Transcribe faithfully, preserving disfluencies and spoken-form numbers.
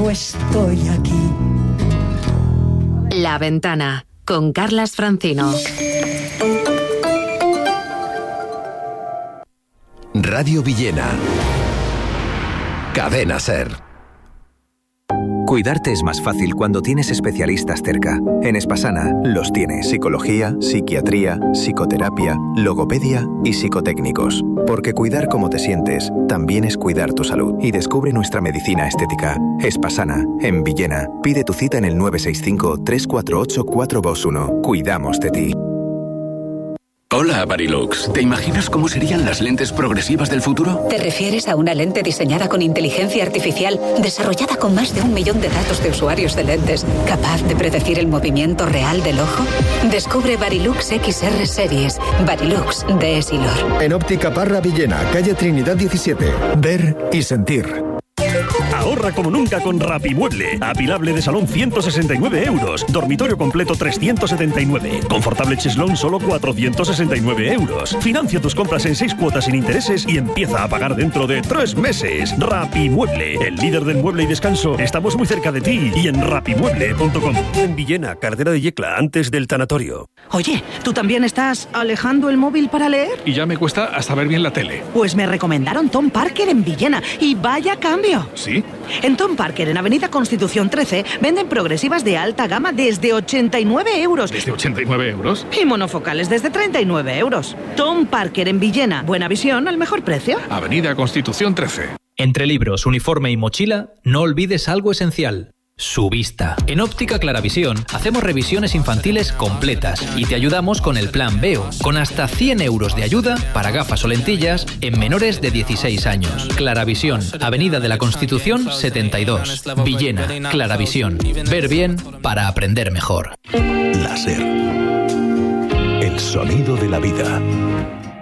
yo estoy aquí. La Ventana, con Carlas Francino. Radio Villena. Cadena SER. Cuidarte es más fácil cuando tienes especialistas cerca. En Espasana los tienes: psicología, psiquiatría, psicoterapia, logopedia y psicotécnicos. Porque cuidar cómo te sientes también es cuidar tu salud. Y descubre nuestra medicina estética. Espasana, en Villena. Pide tu cita en el nueve seis cinco, tres cuatro ocho, cuatro dos uno. Cuidamos de ti. Hola, Varilux. ¿Te imaginas cómo serían las lentes progresivas del futuro? ¿Te refieres a una lente diseñada con inteligencia artificial, desarrollada con más de un millón de datos de usuarios de lentes, capaz de predecir el movimiento real del ojo? Descubre Varilux X R Series. Varilux de Essilor. En Óptica Parra Villena, calle Trinidad diecisiete. Ver y sentir. Ahorra como nunca con Rapimueble. Apilable de salón ciento sesenta y nueve euros. Dormitorio completo trescientos setenta y nueve. Confortable cheslón solo cuatrocientos sesenta y nueve euros. Financia tus compras en seis cuotas sin intereses y empieza a pagar dentro de tres meses. Rapimueble, el líder del mueble y descanso. Estamos muy cerca de ti y en rapimueble punto com. En Villena, carretera de Yecla, antes del tanatorio. Oye, ¿tú también estás alejando el móvil para leer? Y ya me cuesta hasta ver bien la tele. Pues me recomendaron Tom Parker en Villena y vaya cambio. ¿Sí? En Tom Parker, en Avenida Constitución trece, venden progresivas de alta gama desde ochenta y nueve euros. ¿Desde ochenta y nueve euros? Y monofocales desde treinta y nueve euros. Tom Parker en Villena. Buena visión al mejor precio. Avenida Constitución trece. Entre libros, uniforme y mochila, no olvides algo esencial: su vista. En Óptica Claravisión hacemos revisiones infantiles completas y te ayudamos con el plan Veo, con hasta cien euros de ayuda para gafas o lentillas en menores de dieciséis años. Claravisión, Avenida de la Constitución setenta y dos, Villena. Claravisión, ver bien para aprender mejor. La SER, el sonido de la vida.